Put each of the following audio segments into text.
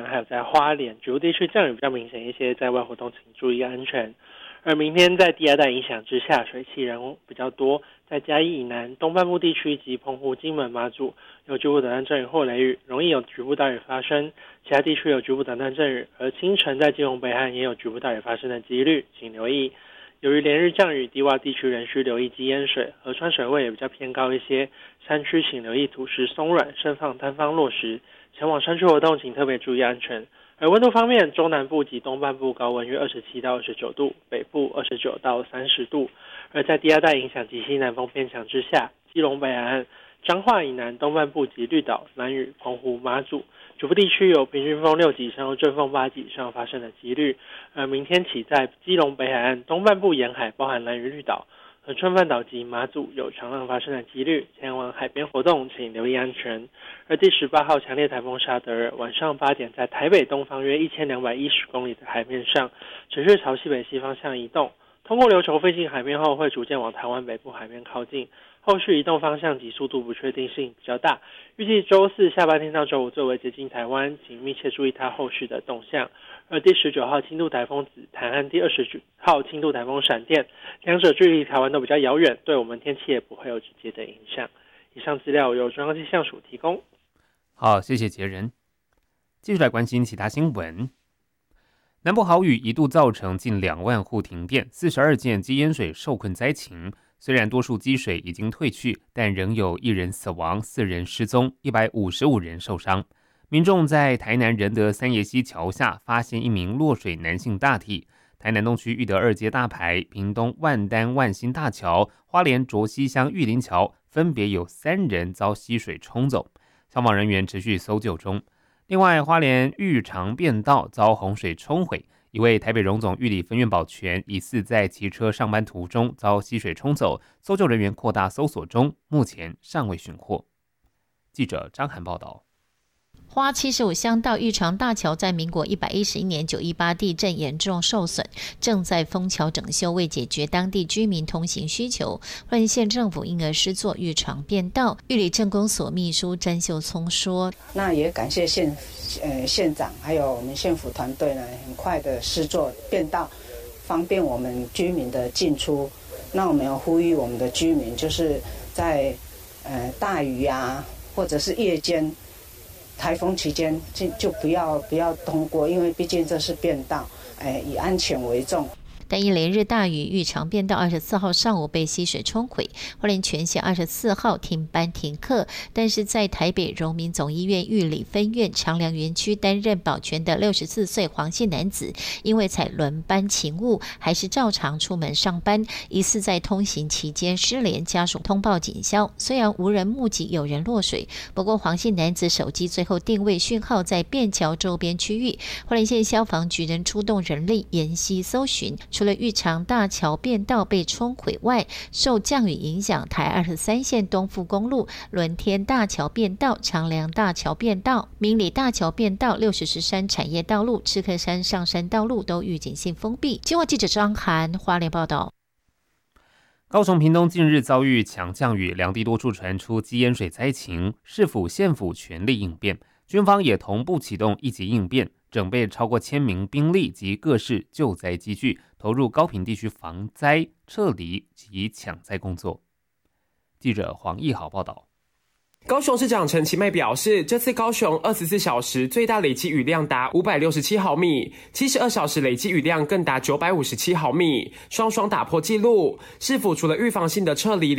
还有在花莲局部地区降雨比较明显一些，在外活动请注意安全。而明天在低压带影响之下，水汽仍比较多，在嘉义以南东半部地区及澎湖、金门、马祖有局部短暂阵雨或雷雨，容易有局部大雨发生。其他地区有局部短暂阵雨，而清晨在基隆北岸也有局部大雨发生的几率，请留意。由于连日降雨，低洼地区仍需留意积淹水，河川水位也比较偏高一些。山区请留意土石松软、盛放坍方落石。前往山区活动请特别注意安全。而温度方面，中南部及东半部高温约27到29度，北部29到30度。而在低压带影响及西南风偏强之下，基隆北岸、彰化以南东半部及绿岛、兰屿、澎湖、马祖局部地区有平均风6级以上或阵风8级以上发生的几率。而明天起在基隆北海岸东半部沿海，包含兰屿、绿岛、恒春半岛及马祖有长浪发生的几率，前往海边活动请留意安全。而第18号强烈台风沙德尔晚上8点在台北东方约1210公里的海面上持续朝西北西方向移动，通过琉球飞进海面后会逐渐往台湾北部海面靠近，后续移动方向及速度不确定性比较大，预计周四下半天到周五最为接近台湾，请密切注意它后续的动向。而第19号轻度台风紫檀和第20号轻度台风闪电，两者距离台湾都比较遥远，对我们天气也不会有直接的影响。以上资料由中央气象署提供。 好，谢谢杰仁。继续来关心其他新闻。南部豪雨一度造成近2万户停电，42件积淹水受困灾情。虽然多数积水已经退去，但仍有1人死亡、4人失踪，155人受伤。民众在台南仁德三爷溪桥下发现一名落水男性大体。台南东区裕德2街大排、屏东万丹万兴大桥、花莲卓溪乡玉林桥分别有3人遭溪水冲走，消防人员持续搜救中。另外，花莲玉长便道遭洪水冲毁，一位台北荣总玉里分院保全疑似在骑车上班途中遭溪水冲走，搜救人员扩大搜索中，目前尚未寻获。记者张涵报道。 花75乡道玉长大桥在民国111年918地震严重受损，正在封桥整修，为解决当地居民通行需求，花莲县政府因而施作玉长便道。玉里镇公所秘书詹秀聪说：“ 那也感谢县长还有我们县府团队呢，很快的施作便道，方便我们居民的进出。那我们要呼吁我们的居民，就是在大雨啊，或者是夜间。”台风期间就不要通过，因为毕竟这是便道，以安全为重。 但因连日大雨，玉长便道24号上午被溪水冲毁，花莲全县24号停班停课。但是在台北荣民总医院玉里分院长良园区担任保全的64岁黄姓男子，因为采轮班勤务，还是照常出门上班，疑似在通行期间失联，家属通报警消。虽然无人目击有人落水，不过黄姓男子手机最后定位讯号在便桥周边区域，花莲县消防局仍出动人力沿溪搜寻。除了玉长大桥便道被冲毁外，受降雨影响，台23线东富公路、伦天大桥便道、长良大桥便道、明里大桥便道、60石山产业道路、赤科山上山道路都预警性封闭。经过记者张涵花莲报道。 高雄屏东近日遭遇强降雨，两地多处传出积淹水灾情，市府县府全力应变，军方也同步启动一级应变，整备超过1000名兵力及各式救灾机具，投入高屏地区防灾、撤离及抢灾工作。记者黄义豪报道。 高雄市长陈其迈表示，这次高雄24小时最大累积雨量达567毫米，72小时累积雨量更达957毫米，双双打破纪录。市府除了预防性的撤离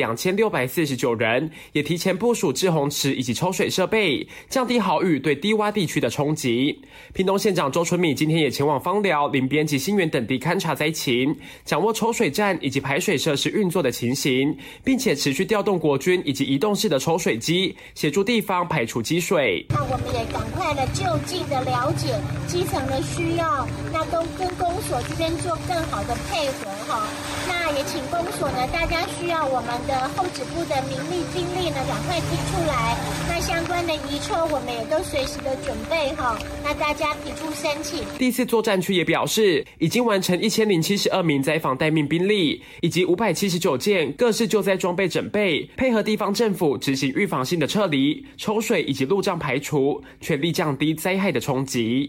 2649人，也提前部署滞洪池以及抽水设备，降低豪雨对低洼地区的冲击。屏东县长周春米今天也前往枋寮、林边及新园等地勘察灾情，掌握抽水站以及排水设施运作的情形，并且持续调动国军以及移动式的抽水机，协助地方排除积水。 那我们也赶快的就近的了解基层的需要，那都跟公所这边做更好的配合哈。那也请公所呢，大家需要我们的后指部的民力兵力呢，赶快提出来。那相关的移抽我们也都随时的准备哈。那大家提出申请。 第4作战区也表示，已经完成1072名灾防待命兵力，以及579件各式救灾装备整备，配合地方政府执行预防性的撤离、抽水以及路障排除，全力降低灾害的冲击。